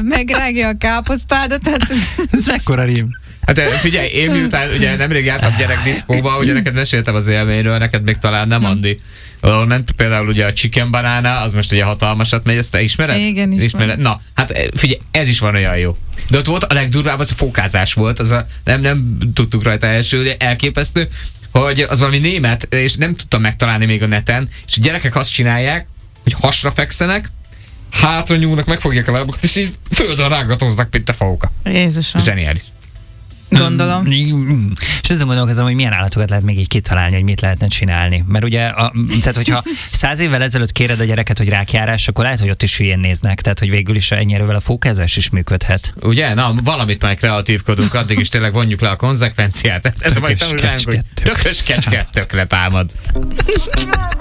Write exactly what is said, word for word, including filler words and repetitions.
megrágja a káposztádat. Tehát ez, ez mekkora rím. Hát figyelj, én miután ugye nemrég jártam gyerekdiszkóba, ugye neked meséltem az élményről, neked még talán nem, Andi. Ahol ment például ugye a Chicken Banana, az most ugye hatalmasat megy, ezt te ismered? Igen, ismered. Na, hát figyelj, ez is van olyan jó. De ott volt a legdurvább, az a fókázás volt, az a, nem, nem tudtuk rajta elsülni, elképesztő, hogy az valami német, és nem tudtam megtalálni még a neten, és a gyerekek azt csinálják, hogy hasra fekszenek, hátra nyúlnak, megfogják a lábukat, és így földön rángatóznak, mint a fóka. Jézusom. Zseniális. Gondolom. És ezen gondolkozom, hogy milyen állatokat lehet még így kitalálni, hogy mit lehetne csinálni. Mert ugye, a, tehát hogyha száz évvel ezelőtt kéred a gyereket, hogy rákjárás, akkor lehet, hogy ott is hülyén néznek. Tehát, hogy végül is ennyi erővel a fókázás is működhet. Ugye? Na, valamit már kreatívkodunk, addig is tényleg vonjuk le a konzekvenciát. Ez a mai tanulság, hogy tökös kecske tökre támad.